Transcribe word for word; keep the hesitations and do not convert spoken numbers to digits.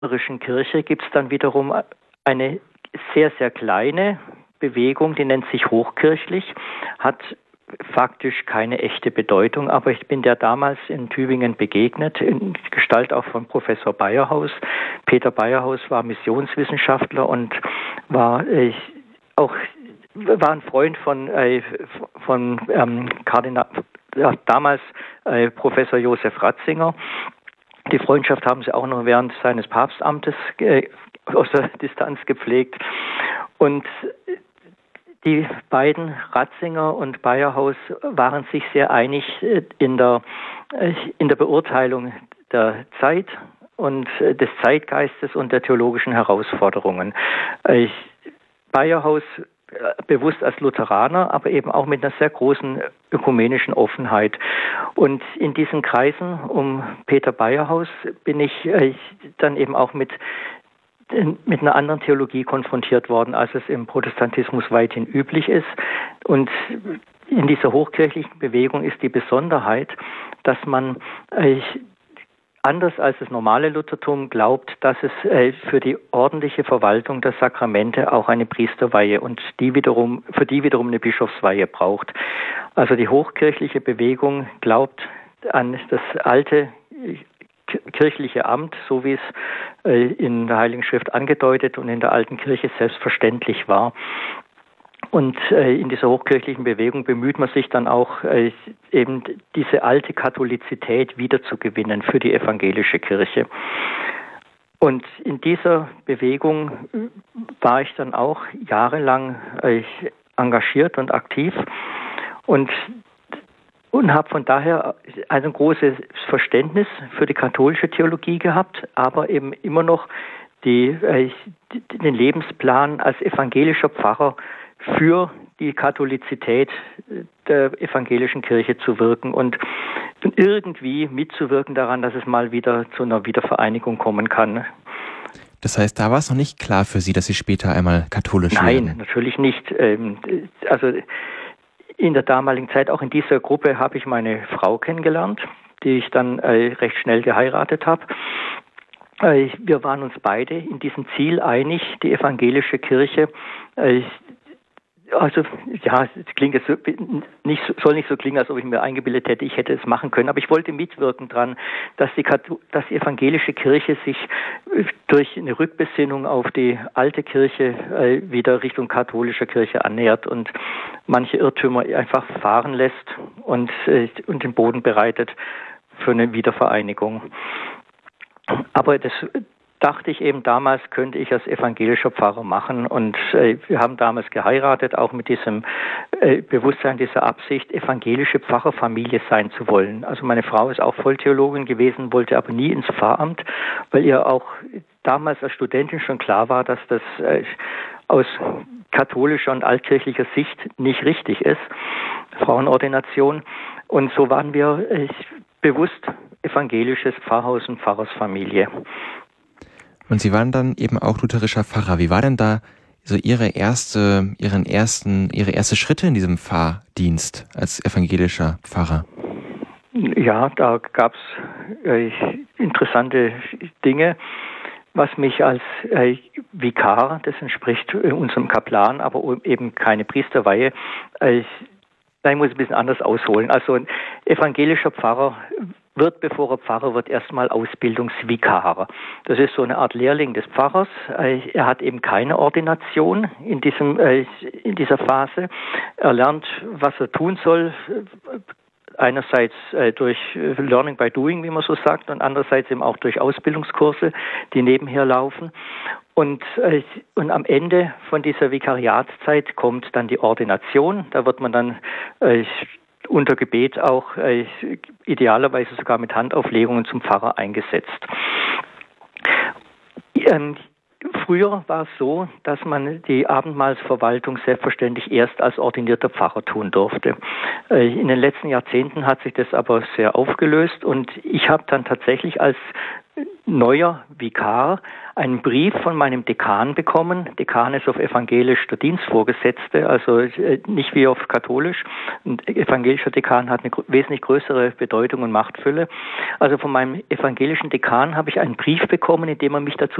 lutherischen Kirche gibt es dann wiederum eine sehr, sehr kleine Bewegung, die nennt sich hochkirchlich, hat faktisch keine echte Bedeutung, aber ich bin der damals in Tübingen begegnet, in Gestalt auch von Professor Bayerhaus. Peter Bayerhaus war Missionswissenschaftler und war äh, auch war ein Freund von äh, von ähm, Kardinal, ja, damals äh, Professor Josef Ratzinger. Die Freundschaft haben sie auch noch während seines Papstamtes äh, aus der Distanz gepflegt. Und die beiden, Ratzinger und Bayerhaus, waren sich sehr einig in der, in der Beurteilung der Zeit und des Zeitgeistes und der theologischen Herausforderungen. Bayerhaus bewusst als Lutheraner, aber eben auch mit einer sehr großen ökumenischen Offenheit. Und in diesen Kreisen um Peter Bayerhaus bin ich dann eben auch mit mit einer anderen Theologie konfrontiert worden, als es im Protestantismus weithin üblich ist. Und in dieser hochkirchlichen Bewegung ist die Besonderheit, dass man äh, anders als das normale Luthertum glaubt, dass es äh, für die ordentliche Verwaltung der Sakramente auch eine Priesterweihe und die wiederum für die wiederum eine Bischofsweihe braucht. Also die hochkirchliche Bewegung glaubt an das alte kirchliche Amt, so wie es äh, in der Heiligen Schrift angedeutet und in der alten Kirche selbstverständlich war. Und äh, in dieser hochkirchlichen Bewegung bemüht man sich dann auch, äh, eben diese alte Katholizität wiederzugewinnen für die evangelische Kirche. Und in dieser Bewegung war ich dann auch jahrelang äh, engagiert und aktiv und Und habe von daher ein großes Verständnis für die katholische Theologie gehabt, aber eben immer noch die, äh, den Lebensplan als evangelischer Pfarrer für die Katholizität der evangelischen Kirche zu wirken und irgendwie mitzuwirken daran, dass es mal wieder zu einer Wiedervereinigung kommen kann. Das heißt, da war es noch nicht klar für Sie, dass Sie später einmal katholisch werden? Nein, natürlich nicht. Also in der damaligen Zeit, auch in dieser Gruppe, habe ich meine Frau kennengelernt, die ich dann äh, recht schnell geheiratet habe. Äh, wir waren uns beide in diesem Ziel einig, die evangelische Kirche, äh, also ja, es klingt jetzt nicht, soll nicht so klingen, als ob ich mir eingebildet hätte, ich hätte es machen können, aber ich wollte mitwirken dran, dass die, dass die evangelische Kirche sich durch eine Rückbesinnung auf die alte Kirche äh, wieder Richtung katholischer Kirche annähert und manche Irrtümer einfach fahren lässt und, äh, und den Boden bereitet für eine Wiedervereinigung. Aber das dachte ich eben damals, könnte ich als evangelischer Pfarrer machen. Und äh, wir haben damals geheiratet, auch mit diesem äh, Bewusstsein, dieser Absicht, evangelische Pfarrerfamilie sein zu wollen. Also meine Frau ist auch Volltheologin gewesen, wollte aber nie ins Pfarramt, weil ihr auch damals als Studentin schon klar war, dass das äh, aus katholischer und altkirchlicher Sicht nicht richtig ist, Frauenordination. Und so waren wir äh, bewusst evangelisches Pfarrhaus und Pfarrersfamilie. Und Sie waren dann eben auch lutherischer Pfarrer. Wie war denn da so Ihre erste, Ihren ersten, Ihre erste Schritte in diesem Pfarrdienst als evangelischer Pfarrer? Ja, da gab es äh, interessante Dinge, was mich als äh, Vikar, das entspricht äh, unserem Kaplan, aber eben keine Priesterweihe, äh, ich muss ein bisschen anders ausholen. Also ein evangelischer Pfarrer wird, bevor er Pfarrer wird, erstmal Ausbildungsvikar. Das ist so eine Art Lehrling des Pfarrers. Er hat eben keine Ordination in diesem, in dieser Phase. Er lernt, was er tun soll, einerseits durch Learning by Doing, wie man so sagt, und andererseits eben auch durch Ausbildungskurse, die nebenher laufen. Und, äh, und am Ende von dieser Vikariatszeit kommt dann die Ordination. Da wird man dann äh, unter Gebet auch äh, idealerweise sogar mit Handauflegungen zum Pfarrer eingesetzt. Ähm, früher war es so, dass man die Abendmahlsverwaltung selbstverständlich erst als ordinierter Pfarrer tun durfte. Äh, in den letzten Jahrzehnten hat sich das aber sehr aufgelöst und ich habe dann tatsächlich als neuer Vikar einen Brief von meinem Dekan bekommen. Dekan ist auf evangelisch der Dienstvorgesetzte, also nicht wie auf katholisch. Ein evangelischer Dekan hat eine wesentlich größere Bedeutung und Machtfülle. Also von meinem evangelischen Dekan habe ich einen Brief bekommen, in dem er mich dazu